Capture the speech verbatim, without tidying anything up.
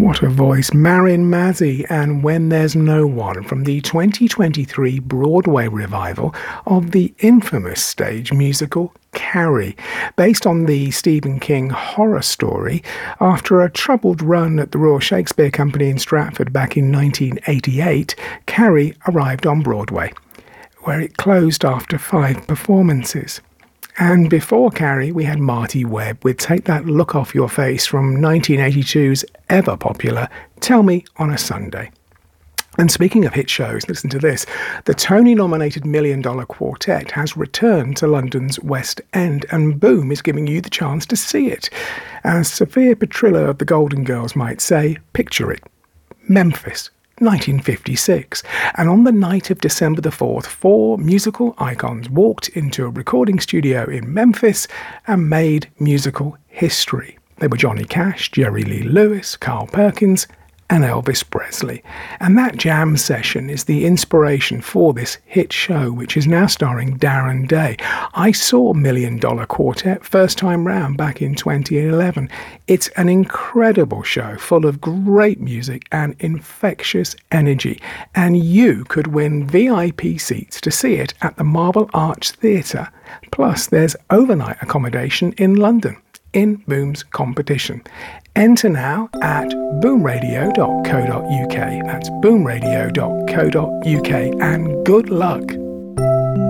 What a voice. Marin Mazzie and When There's No One from the twenty twenty-three Broadway revival of the infamous stage musical Carrie, based on the Stephen King horror story. After a troubled run at the Royal Shakespeare Company in Stratford back in nineteen eighty-eight, Carrie arrived on Broadway, where it closed after five performances. And before Carrie, we had Marty Webb with Take That Look Off Your Face from nineteen eighty-two's ever-popular Tell Me on a Sunday. And speaking of hit shows, listen to this. The Tony-nominated Million Dollar Quartet has returned to London's West End, and Boom is giving you the chance to see it. As Sophia Petrillo of the Golden Girls might say, picture it. Memphis, nineteen fifty-six, and on the night of December the fourth, four musical icons walked into a recording studio in Memphis and made musical history. They were Johnny Cash, Jerry Lee Lewis, Carl Perkins, and Elvis Presley. And that jam session is the inspiration for this hit show, which is now starring Darren Day. I saw Million Dollar Quartet first time round back in twenty eleven. It's an incredible show full of great music and infectious energy. And you could win V I P seats to see it at the Marble Arch Theatre. Plus, there's overnight accommodation in London in Boom's competition. Enter now at boom radio dot co dot uk. That's boom radio dot co dot uk, and good luck.